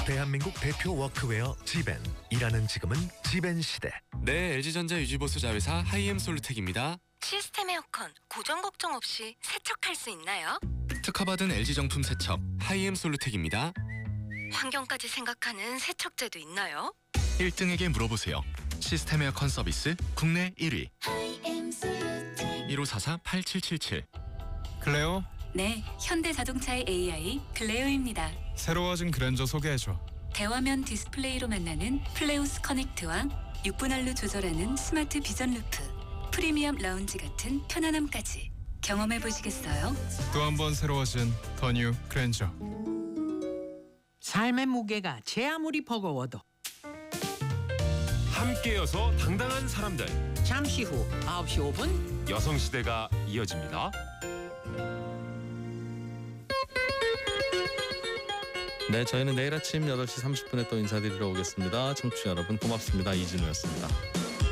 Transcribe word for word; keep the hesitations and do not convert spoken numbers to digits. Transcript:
대한민국 대표 워크웨어 지벤. 일하는 지금은 지벤 시대. 네, 엘지전자 유지보수 자회사 하이엠 솔루텍입니다. 시스템 에어컨 고장 걱정 없이 세척할 수 있나요? 특허받은 엘지 정품 세척 하이엠 솔루텍입니다. 환경까지 생각하는 세척제도 있나요? 일 등에게 물어보세요. 시스템 에어컨 서비스 국내 일 위. 일오사사 팔칠칠칠. 클레오, 네, 현대자동차의 에이아이 클레오입니다. 새로워진 그랜저 소개해줘. 대화면 디스플레이로 만나는 플레우스 커넥트와 육 분 할로 조절하는 스마트 비전 루프, 프리미엄 라운지 같은 편안함까지 경험해 보시겠어요? 또 한 번 새로워진 더 뉴 그랜저. 삶의 무게가 제 아무리 버거워도 함께여서 당당한 사람들. 잠시 후 아홉 시 오 분 여성시대가 이어집니다. 네, 저희는 내일 아침 여덟 시 삼십 분에 또 인사드리러 오겠습니다. 청취자 여러분 고맙습니다. 이진우였습니다.